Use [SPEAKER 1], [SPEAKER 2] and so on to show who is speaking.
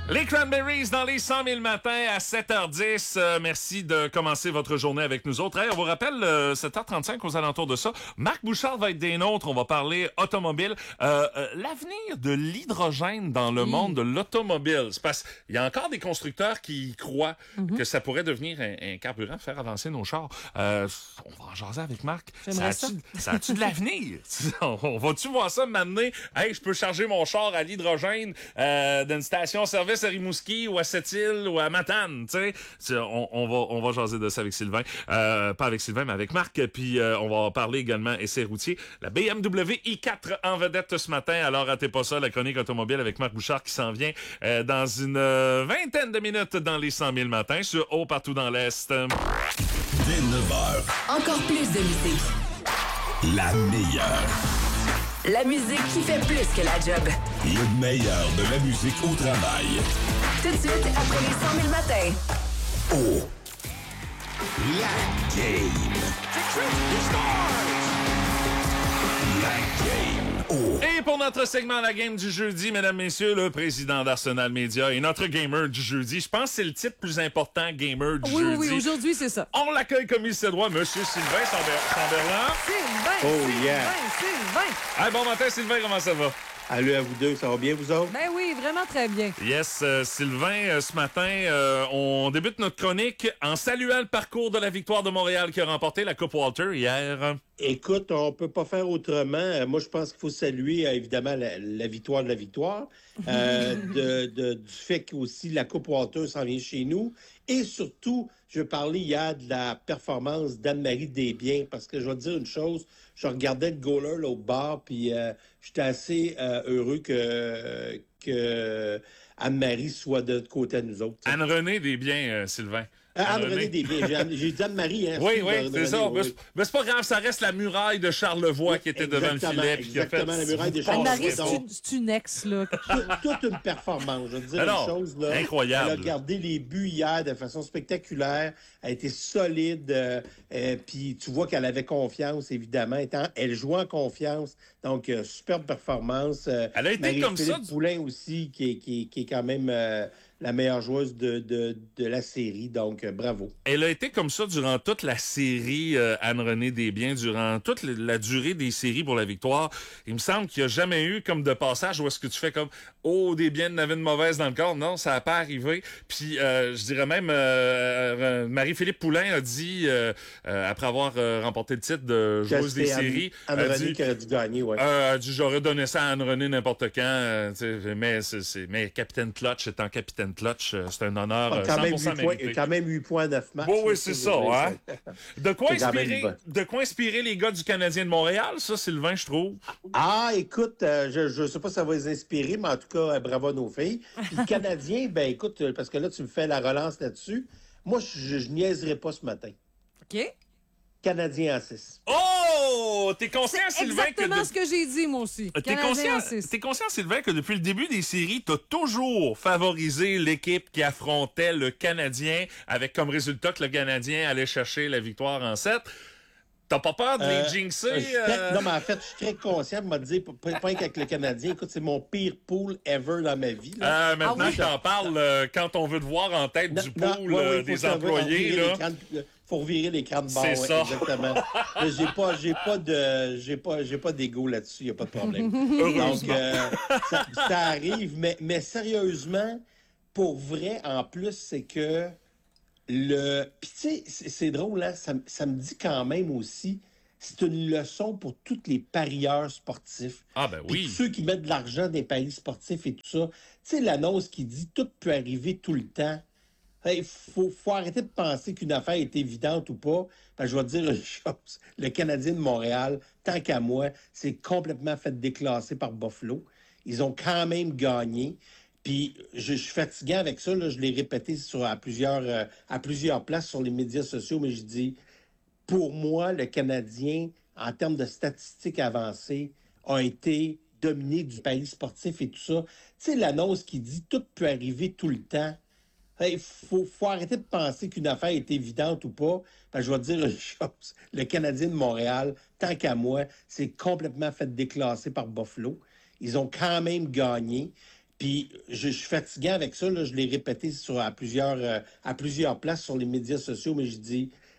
[SPEAKER 1] Les Cranberries dans les 100 000 matins à 7h10. Merci de commencer votre journée avec nous autres. Hey, on vous rappelle, 7h35 aux alentours de ça. Marc Bouchard va être des nôtres. On va parler automobile. L'avenir de l'hydrogène dans le monde de l'automobile. C'est parce qu'il y a encore des constructeurs qui croient que ça pourrait devenir un carburant, faire avancer nos chars. On va en jaser avec Marc. Ça a-tu de l'avenir? On va-tu voir ça m'amener? Hey, je peux charger mon char à l'hydrogène d'une station-service à Rimouski ou à Sept-Îles ou à Matane, tu sais. On va jaser de ça avec Sylvain. Pas avec Sylvain, mais avec Marc. Puis on va parler également essai routier. La BMW i4 en vedette ce matin. Alors ratez pas ça, la chronique automobile avec Marc Bouchard qui s'en vient dans une vingtaine de minutes dans les 100 000 matins sur Haut partout dans l'Est.
[SPEAKER 2] Dès 9h.
[SPEAKER 3] Encore plus de musique.
[SPEAKER 2] La meilleure.
[SPEAKER 3] La musique qui fait plus que la job.
[SPEAKER 2] Le meilleur de la musique au travail.
[SPEAKER 3] Tout de suite, après les 100 000 matins.
[SPEAKER 2] Oh. La game. La game. Oh.
[SPEAKER 1] Et pour notre segment La Game du jeudi, mesdames, messieurs, le président d'Arsenal Media et notre gamer du jeudi. Je pense que c'est le titre plus important, gamer du jeudi.
[SPEAKER 4] Oui, aujourd'hui, c'est ça.
[SPEAKER 1] On l'accueille comme il se doit, monsieur Sylvain Samberlan.
[SPEAKER 4] Sylvain.
[SPEAKER 1] Hey, bon matin, Sylvain, comment ça va?
[SPEAKER 5] Allô à vous deux, ça va bien vous autres?
[SPEAKER 4] Ben oui, vraiment très bien.
[SPEAKER 1] Yes, Sylvain, ce matin, on débute notre chronique en saluant le parcours de la victoire de Montréal qui a remporté la Coupe Walter hier.
[SPEAKER 5] Écoute, on peut pas faire autrement. Moi, je pense qu'il faut saluer, évidemment, la victoire de la victoire. Du fait qu'aussi la Coupe Walter s'en vient chez nous. Et surtout, je parlais hier de la performance d'Anne-Marie Desbiens, parce que je vais te dire une chose, je regardais le goaler là, au bar, puis j'étais assez heureux que Anne-Marie soit de l'autre côté à nous autres. T'sais.
[SPEAKER 1] Anne-Renée Desbiens, Sylvain.
[SPEAKER 5] Anne-Renée Desbiens. J'ai dit Anne-Marie. Hein,
[SPEAKER 1] oui, c'est ça.
[SPEAKER 5] Oui.
[SPEAKER 1] Mais c'est pas grave, ça reste la muraille de Charlevoix qui était devant le filet.
[SPEAKER 5] Exactement, la muraille de Charlevoix.
[SPEAKER 4] Anne-Marie, c'est une ex, là.
[SPEAKER 5] Toute une performance. Je veux dire une chose, là.
[SPEAKER 1] Incroyable.
[SPEAKER 5] Elle a gardé les buts hier de façon spectaculaire. Elle a été solide. Puis tu vois qu'elle avait confiance, évidemment. Elle jouait en confiance. Donc, superbe performance.
[SPEAKER 1] Elle a été comme ça.
[SPEAKER 5] Poulain aussi, qui est quand même la meilleure joueuse de la série. Donc, bravo.
[SPEAKER 1] Elle a été comme ça durant toute la série Anne-Renée Desbiens, durant toute la durée des séries pour la victoire. Il me semble qu'il n'y a jamais eu comme de passage où est-ce que tu fais comme « Oh, Desbiens en avait une mauvaise dans le corps. » Non, ça n'a pas arrivé. Puis, je dirais même, Marie-Philippe Poulain a dit, après avoir remporté le titre de joueuse des séries,
[SPEAKER 5] Anne-Renée qui aurait dû gagner, ouais.
[SPEAKER 1] J'aurais donné ça à Anne-Renée n'importe quand. Mais capitaine Clutch étant capitaine Clutch, c'est un honneur 100% mérité.
[SPEAKER 5] Quand même 8 points, 9 matchs.
[SPEAKER 1] Bon, oui, c'est ça, hein? De quoi inspirer les gars du Canadien de Montréal, ça, Sylvain, je trouve?
[SPEAKER 5] Ah, écoute, je sais pas si ça va les inspirer, mais en tout cas, bravo à nos filles. Puis le Canadien, ben écoute, parce que là, tu me fais la relance là-dessus. Moi, je niaiserai pas ce matin.
[SPEAKER 4] OK.
[SPEAKER 5] Canadien en 6.
[SPEAKER 1] Oh! T'es conscient, Sylvain,
[SPEAKER 4] exactement ce que j'ai dit, moi aussi.
[SPEAKER 1] T'es conscient, Sylvain, que depuis le début des séries, t'as toujours favorisé l'équipe qui affrontait le Canadien, avec comme résultat que le Canadien allait chercher la victoire en 7. T'as pas peur de les jinxer?
[SPEAKER 5] Non, mais en fait, je suis très conscient de me dire, pas qu'avec le Canadien, écoute, c'est mon pire pool ever dans ma vie. Là.
[SPEAKER 1] Maintenant que t'en parles, quand on veut te voir en tête du pool des employés, là.
[SPEAKER 5] Faut revirer les crânes bas,
[SPEAKER 1] c'est ça.
[SPEAKER 5] Exactement. J'ai pas d'ego là-dessus, y a pas de problème. Donc, ça arrive, mais sérieusement, pour vrai, en plus, c'est que puis tu sais, c'est drôle, hein, ça me dit quand même aussi, c'est une leçon pour tous les parieurs sportifs.
[SPEAKER 1] Ah ben oui.
[SPEAKER 5] Tous ceux qui mettent de l'argent dans les paris sportifs et tout ça. Tu sais, l'annonce qui dit tout peut arriver tout le temps. Il faut arrêter de penser qu'une affaire est évidente ou pas. Ben, je vais te dire une chose. Le Canadien de Montréal, tant qu'à moi, c'est complètement fait déclasser par Buffalo. Ils ont quand même gagné. Puis je suis fatigué avec ça. Là, je l'ai répété à plusieurs places sur les médias sociaux, mais je dis, pour moi, le Canadien, en termes de statistiques avancées, a été dominé du pari sportif et tout ça. Tu sais, l'annonce qui dit tout peut arriver tout le temps. Il faut arrêter de penser qu'une affaire est évidente ou pas. Ben, je vais te dire une chose. Le Canadien de Montréal, tant qu'à moi, c'est complètement fait déclasser par Buffalo. Ils ont quand même gagné. Puis je suis fatigué avec ça, là, je l'ai répété à plusieurs places sur les médias sociaux, mais je dis,